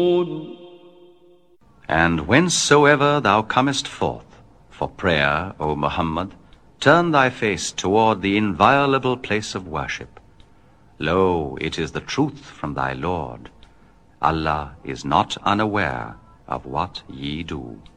And whensoever thou comest forth for prayer, O Muhammad, turn thy face toward the inviolable place of worship. Lo, it is the truth from thy Lord. Allah is not unaware of what ye do.